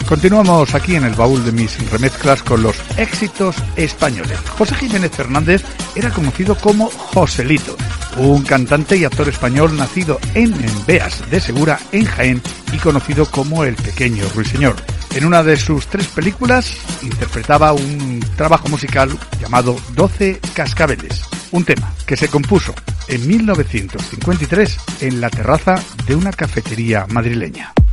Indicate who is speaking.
Speaker 1: Continuamos aquí en el baúl de mis remezclas con los éxitos españoles. José Jiménez Fernández era conocido como Joselito, un cantante y actor español nacido en Beas de Segura, en Jaén, y conocido como el Pequeño Ruiseñor. En una de sus 3 películas interpretaba un trabajo musical llamado 12 Cascabeles, un tema que se compuso en 1953 en la terraza de una cafetería madrileña.